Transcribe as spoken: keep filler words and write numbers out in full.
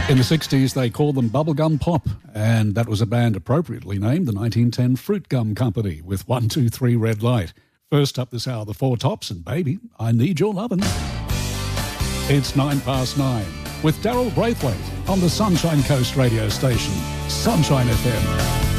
In the sixties, they called them Bubblegum Pop, and that was a band appropriately named the nineteen ten Fruit Gum Company with one two three Red Light. First up this hour, the Four Tops, and Baby, I Need Your Lovin'. It's nine past nine with Daryl Braithwaite on the Sunshine Coast radio station, Sunshine F M.